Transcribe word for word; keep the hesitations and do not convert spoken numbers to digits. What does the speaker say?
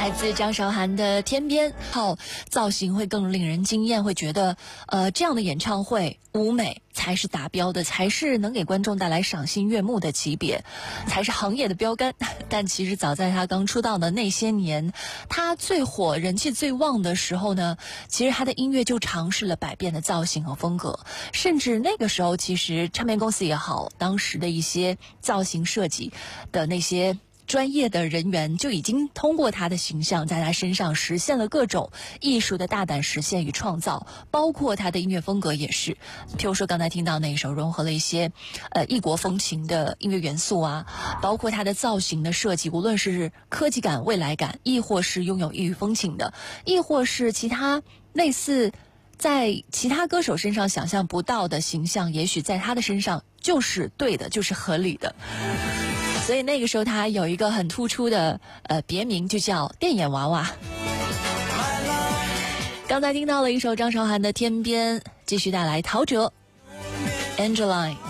来自张韶涵的《天边》，后造型会更令人惊艳，会觉得呃这样的演唱会舞美才是达标的，才是能给观众带来赏心悦目的级别，才是行业的标杆。但其实早在他刚出道的那些年，他最火人气最旺的时候呢，其实他的音乐就尝试了百变的造型和风格，甚至那个时候其实唱片公司也好，当时的一些造型设计的那些专业的人员就已经通过他的形象在他身上实现了各种艺术的大胆实现与创造，包括他的音乐风格也是，譬如说刚才听到那一首融合了一些呃异国风情的音乐元素啊，包括他的造型的设计，无论是科技感、未来感，亦或是拥有异域风情的，亦或是其他类似在其他歌手身上想象不到的形象，也许在他的身上就是对的，就是合理的。所以那个时候他有一个很突出的呃别名，就叫电眼娃娃。刚才听到了一首张韶涵的《天边》，继续带来陶喆 Angeline。